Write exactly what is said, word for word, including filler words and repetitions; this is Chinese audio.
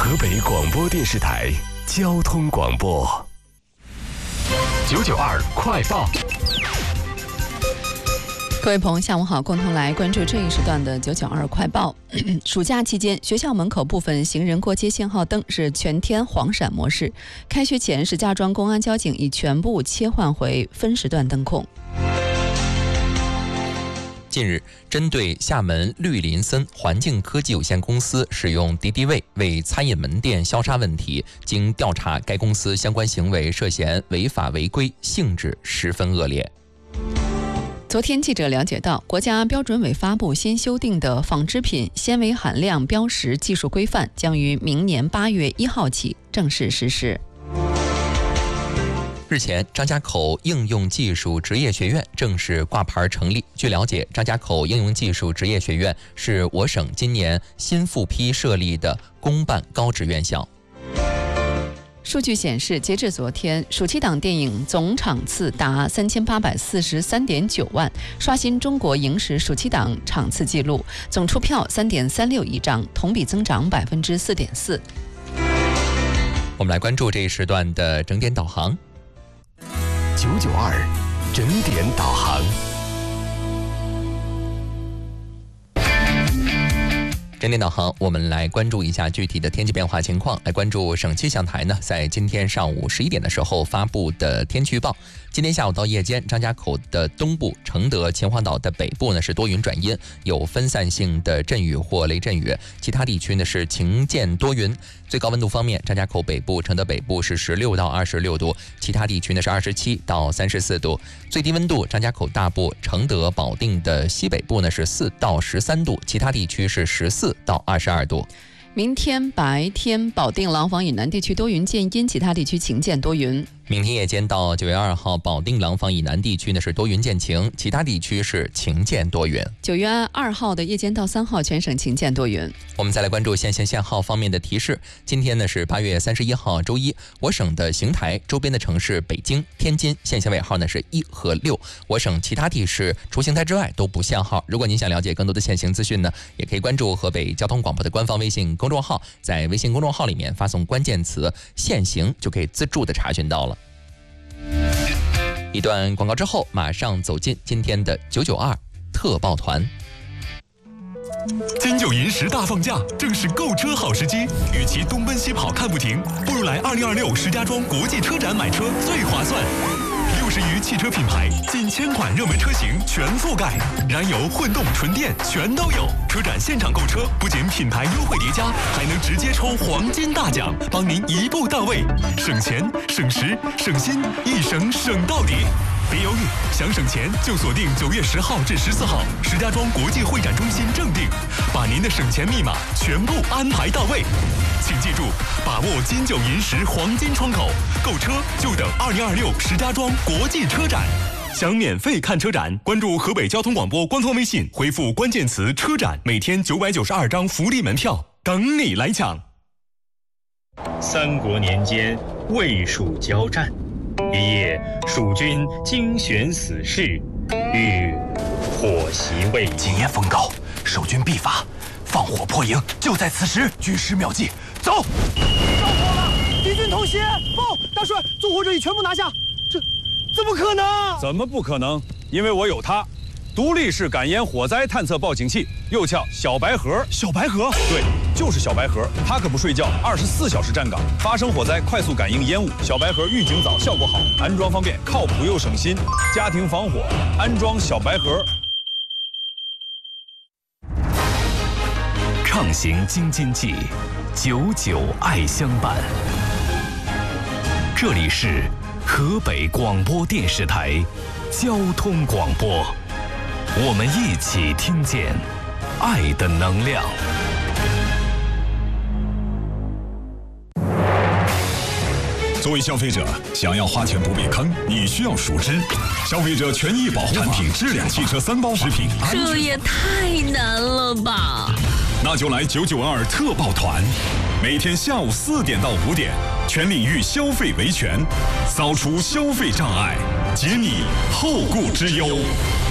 河北广播电视台交通广播九九二快报。 各位朋友，下午好，共同来关注这一时段的九九二快报。暑假期间，学校门口部分行人过街信号灯是全天黄闪模式。开学前，石家庄公安交警已全部切换回分时段灯控。 近日，针对厦门绿林森环境科技有限公司使用敌敌畏为餐饮门店消杀问题，经调查，该公司相关行为涉嫌违法违规，性质十分恶劣。 昨天，记者了解到，国家标准委发布新修订的纺织品纤维含量标识技术规范，将于明年八月一号起正式实施。 日前，张家口应用技术职业学院正式挂牌成立。据了解，张家口应用技术职业学院是我省今年新复批设立的公办高职院校。 数据显示，截至昨天，暑期档电影总场次达三千八百四十三点九万，刷新中国影史暑期档场次纪录，总出票三点三六亿张，同比增长百分之四点四。 我们来关注这一时段的整点导航。 九九二整点导航。 整点导航，我们来关注一下具体的天气变化情况。来关注省气象台呢，在今天上午十一点的时候发布的天气预报。今天下午到夜间，张家口的东部、承德、秦皇岛的北部呢是多云转阴，有分散性的阵雨或雷阵雨；其他地区呢是晴间多云。最高温度方面，张家口北部、承德北部是十六到二十六度，其他地区呢是二十七到三十四度。最低温度，张家口大部、承德、保定的西北部呢是四到十三度，其他地区是十四到二十二度。 明天白天，保定廊坊以南地区多云见阴，其他地区晴间多云。 明天夜间到九月二号，保定廊坊以南地区呢是多云见晴，其他地区是晴间多云。 九月二号的夜间到三号，全省晴间多云。 我们再来关注限限限号方面的提示。今天呢是八月三十一号周一，我省的邢台周边的城市北京、天津限限尾号呢是一和六。我省其他地市除邢台之外都不限号。如果您想了解更多的限行资讯呢，也可以关注河北交通广播的官方微信公众号，在微信公众号里面发送关键词限行，就可以自助的查询到了。一段广告之后，马上走进今天的九九二特报团。 金九银十大放假，正是购车好时机。与其东奔西跑看不停，不如来二零二六石家庄国际车展买车最划算。六十余汽车品牌，近千款热门车型全覆盖，燃油、混动、纯电全都有。车展现场购车，不仅品牌优惠叠加，还能直接抽黄金大奖，帮您一步到位，省钱、省时、省心，一省省到底。别犹豫，想省钱就锁定九月十号至十四号石家庄国际会展中心正定，把您的省钱密码全部安排到位。请记住，把握金九银十黄金窗口，购车就等二零二六石家庄国际车展。想免费看车展，关注河北交通广播官方微信，回复关键词车展，每天九百九十二张福利门票，等你来抢。 三国年间，魏蜀交战。一夜，蜀军精选死士，欲火袭魏。 今夜风高，守军必发，放火破营就在此时。军师妙计，走！ 着火了！敌军偷袭！报，大帅，纵火者已全部拿下。这怎么可能？ 怎么不可能？因为我有它。独立式感烟火灾探测报警器，又叫小白盒。 小白盒？ 对，就是小白盒。它可不睡觉，二十四小时站岗，发生火灾快速感应烟雾。小白盒预警早，效果好，安装方便，靠谱又省心。家庭防火，安装小白盒。 畅行京津冀，久久爱相伴。这里是河北广播电视台交通广播。我们一起听见爱的能量。 作为消费者，想要花钱不被坑，你需要熟知消费者权益保护法、产品质量、汽车三包、食品安全。 这也太难了吧！ 那就来九九二特报团，每天下午四点到五点，全领域消费维权，扫除消费障碍，解你后顾之忧。